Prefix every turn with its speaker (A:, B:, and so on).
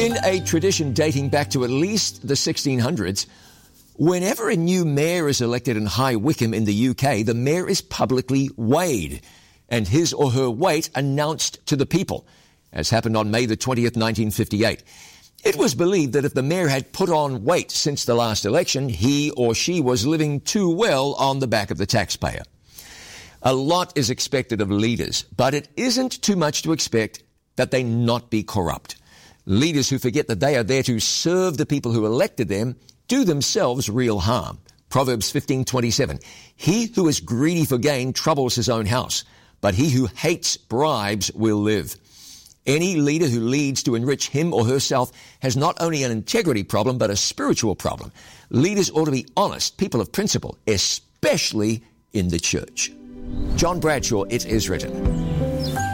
A: In a tradition dating back to at least the 1600s, whenever a new mayor is elected in High Wycombe in the UK, the mayor is publicly weighed and his or her weight announced to the people, as happened on May the 20th, 1958. It was believed that if the mayor had put on weight since the last election, he or she was living too well on the back of the taxpayer. A lot is expected of leaders, but it isn't too much to expect that they not be corrupt. Leaders who forget that they are there to serve the people who elected them do themselves real harm. Proverbs 15:27. He who is greedy for gain troubles his own house, but he who hates bribes will live. Any leader who leads to enrich him or herself has not only an integrity problem, but a spiritual problem. Leaders ought to be honest, people of principle, especially in the church. John Bradshaw, It Is Written.